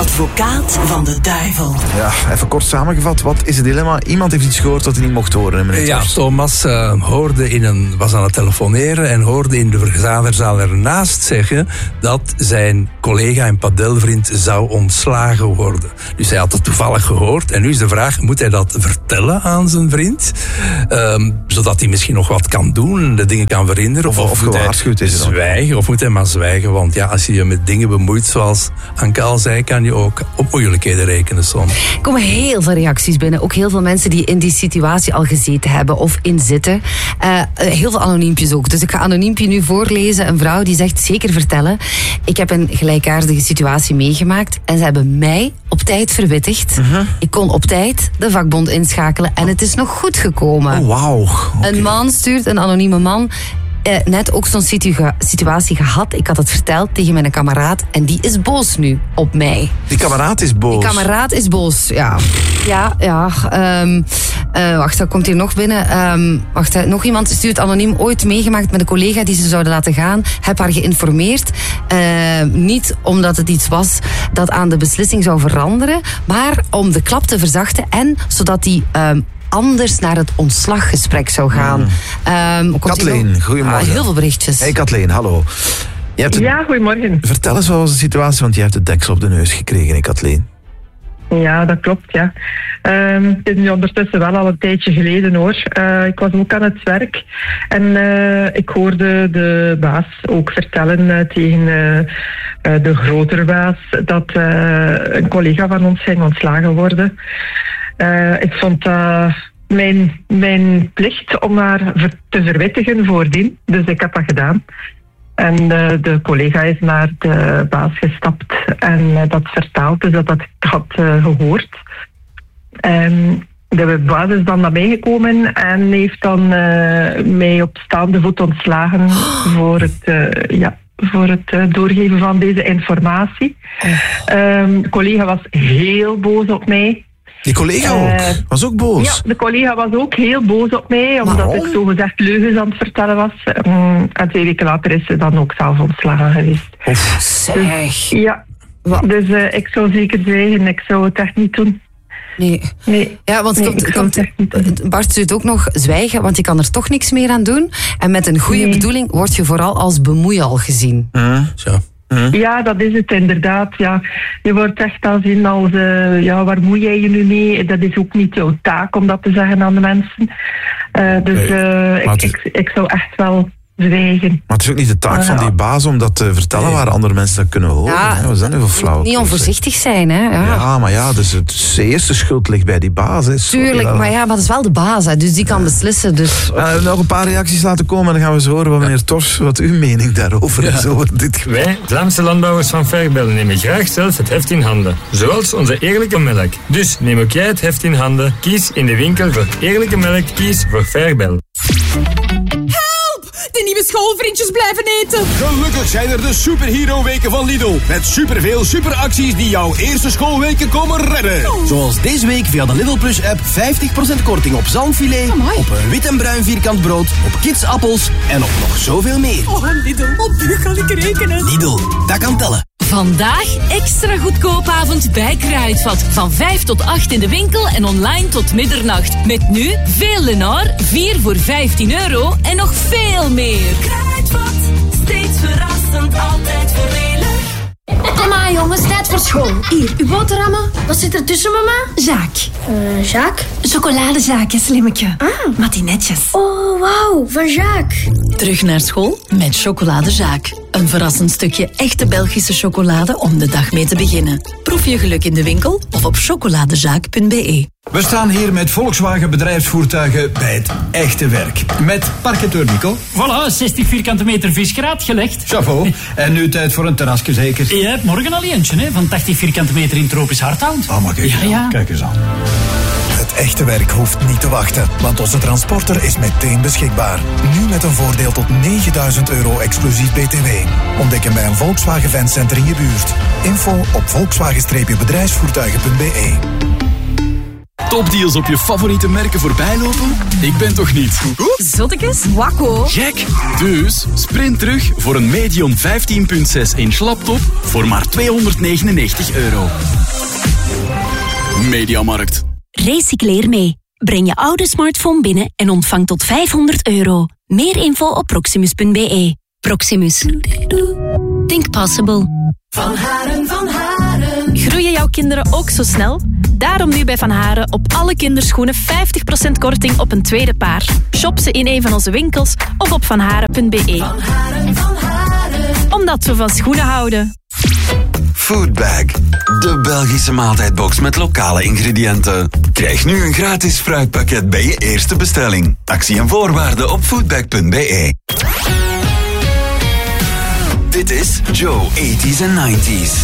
advocaat van de duivel. Ja, even kort samengevat, wat is het dilemma? Iemand heeft iets gehoord dat hij niet mocht horen, meneer Ja, Tors. Thomas was aan het telefoneren en hoorde in de vergaderzaal ernaast zeggen dat zijn collega en padelvriend zou ontslagen worden. Dus hij had het toevallig gehoord en nu is de vraag, moet hij dat vertellen aan zijn vriend? Zodat hij misschien nog wat kan doen en de dingen kan verhinderen. Of gewaarschuwd is het dan? Zwijgen, of moet hij maar zwijgen, want ja, als je je met dingen bemoeit zoals Anke al zei, kan je ook op moeilijkheden rekenen soms. Er komen heel veel reacties binnen. Ook heel veel mensen die in die situatie al gezeten hebben of in zitten. Heel veel anoniempjes ook. Dus ik ga anoniempje nu voorlezen. Een vrouw die zegt, zeker vertellen. Ik heb een gelijkaardige situatie meegemaakt en ze hebben mij op tijd verwittigd. Ik kon op tijd de vakbond inschakelen en het is nog goed gekomen. Oh, wauw. Okay. Een man stuurt, een anonieme man, net ook zo'n situatie gehad. Ik had het verteld tegen mijn kameraad en die is boos nu op mij. Die kameraad is boos? Die kameraad is boos, ja. Wacht, dat komt hier nog binnen. Nog iemand stuurt anoniem, ooit meegemaakt met een collega die ze zouden laten gaan. Heb haar geïnformeerd. Niet omdat het iets was dat aan de beslissing zou veranderen, maar om de klap te verzachten en zodat die anders naar het ontslaggesprek zou gaan. Kathleen, goedemorgen. Heel veel berichtjes. Hey Kathleen, hallo. Ja, goedemorgen. Vertel eens, wat was de situatie, want jij hebt de deksel op de neus gekregen, hè, Kathleen? Ja, dat klopt, ja. Het is nu ondertussen wel al een tijdje geleden, hoor. Ik was ook aan het werk en ik hoorde de baas ook vertellen tegen de grotere baas dat een collega van ons ging ontslagen worden. Ik vond mijn plicht om haar te verwittigen voordien, dus ik heb dat gedaan. En de collega is naar de baas gestapt en dat vertaald, dus dat had gehoord. De baas is dan naar mij gekomen en heeft dan mij op staande voet ontslagen voor het doorgeven van deze informatie. De collega was heel boos op mij. Die collega ook? Was ook boos? Ja, de collega was ook heel boos op mij, omdat ik zogezegd leugens aan het vertellen was. En 2 weken later is ze dan ook zelf ontslagen geweest. Zeg. Ja, dus ik zou zeker zwijgen, ik zou het echt niet doen. Nee. Ja, want Bart stuurt ook nog zwijgen, want je kan er toch niks meer aan doen. En met een goede bedoeling word je vooral als bemoeial gezien. Ja, dat is het inderdaad. Ja. Je wordt echt al zien als, waar moei jij je nu mee? Dat is ook niet jouw taak om dat te zeggen aan de mensen. Ik zou echt wel zwijgen. Maar het is ook niet de taak van die baas om dat te vertellen waar andere mensen dat kunnen horen. Ja, we zijn nu wel flauw. Niet onvoorzichtig zijn, hè. Ja, maar ja, dus het eerste schuld ligt bij die baas. Hè. Tuurlijk, maar dat is wel de baas, hè, dus die kan beslissen. Dus. Nog een paar reacties laten komen en dan gaan we eens horen wat meneer Tors, wat uw mening daarover is. Over dit. Wij, Vlaamse landbouwers van Verbel, nemen graag zelf het heft in handen. Zoals onze eerlijke melk. Dus neem ook jij het heft in handen. Kies in de winkel voor eerlijke melk. Kies voor Verbel. De nieuwe schoolvriendjes blijven eten. Gelukkig zijn er de superhero-weken van Lidl. Met superveel superacties die jouw eerste schoolweken komen redden. Zoals deze week via de Lidl Plus-app 50% korting op zalmfilet, op een wit en bruin vierkant brood, op kidsappels en op nog zoveel meer. Oh, Lidl, op u kan ik rekenen. Lidl, dat kan tellen. Vandaag extra goedkoopavond bij Kruidvat. Van 5 tot 8 in de winkel en online tot middernacht. Met nu veel Lenor, 4 voor €15 en nog veel meer. Kruidvat, steeds verrassend, altijd voordelig. Kom aan jongens, tijd voor school. Hier, uw boterhammen. Wat zit er tussen, mama? Zaak. Zaak? Chocoladezaakje, slimmetje. Matinetjes. Oh, wauw, van Jacques. Terug naar school met Chocoladezaak. Een verrassend stukje echte Belgische chocolade om de dag mee te beginnen. Proef je geluk in de winkel of op chocoladezaak.be. We staan hier met Volkswagen bedrijfsvoertuigen bij het echte werk. Met parketeur Nico. Voilà, 60 vierkante meter visgraat gelegd. Chapeau. En nu tijd voor een terrasje zeker? Je hebt morgen al eentje, hè, van 80 vierkante meter in tropisch Hardhout. Oh, maar kijk eens aan. Het echte werk hoeft niet te wachten, want onze transporter is meteen beschikbaar. Nu met een voordeel tot €9.000 exclusief BTW. Ontdek hem bij een Volkswagen Fancenter in je buurt. Info op volkswagen-bedrijfsvoertuigen.be. topdeals op je favoriete merken voorbij lopen? Ik ben toch niet? Zottekes? Wakko. Gek! Dus sprint terug voor een Medion 15.6 inch laptop voor maar €299. Mediamarkt. Recycleer mee. Breng je oude smartphone binnen en ontvang tot €500. Meer info op proximus.be. Proximus. Think possible. Van Haren. Groeien jouw kinderen ook zo snel? Daarom nu bij Van Haren op alle kinderschoenen 50% korting op een tweede paar. Shop ze in een van onze winkels of op vanharen.be. Van Haren. Omdat we van schoenen houden. Foodbag, de Belgische maaltijdbox met lokale ingrediënten. Krijg nu een gratis fruitpakket bij je eerste bestelling. Actie en voorwaarden op foodbag.be. Dit is Joe 80s en 90s.